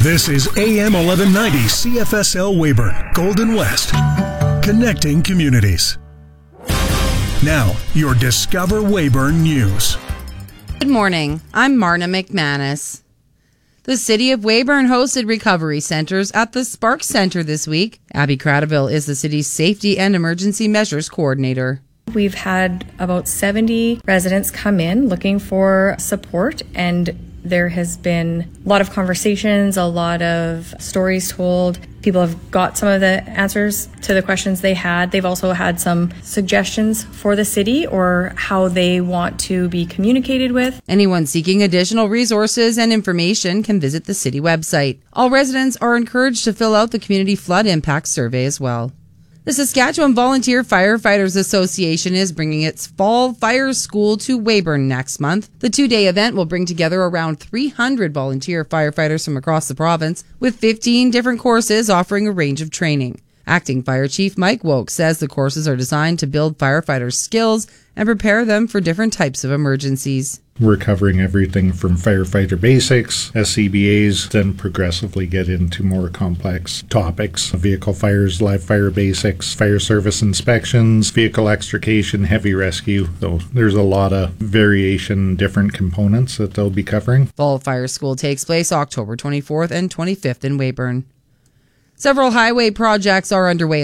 This is AM 1190 CFSL Weyburn, Golden West, connecting communities. Now, your Discover Weyburn News. Good morning. I'm Marna McManus. The City of Weyburn hosted recovery centers at the Spark Center this week. Abby Cradaville is the city's Safety and Emergency Measures Coordinator. We've had about 70 residents come in looking for support, and there has been a lot of conversations, a lot of stories told. People have got some of the answers to the questions they had. They've also had some suggestions for the city or how they want to be communicated with. Anyone seeking additional resources and information can visit the city website. All residents are encouraged to fill out the Community Flood Impact Survey as well. The Saskatchewan Volunteer Firefighters Association is bringing its Fall Fire School to Weyburn next month. The two-day event will bring together around 300 volunteer firefighters from across the province, with 15 different courses offering a range of training. Acting Fire Chief Mike Woke says the courses are designed to build firefighters' skills and prepare them for different types of emergencies. We're covering everything from firefighter basics, SCBAs, then progressively get into more complex topics. Vehicle fires, live fire basics, fire service inspections, vehicle extrication, heavy rescue. So there's a lot of variation, different components that they'll be covering. Fall Fire School takes place October 24th and 25th in Weyburn. Several highway projects are underway